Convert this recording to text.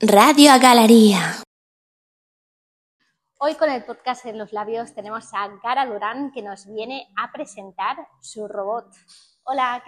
Radio Galería. Hoy con el podcast en los labios tenemos a Gara Durán que nos viene a presentar su robot. Hola.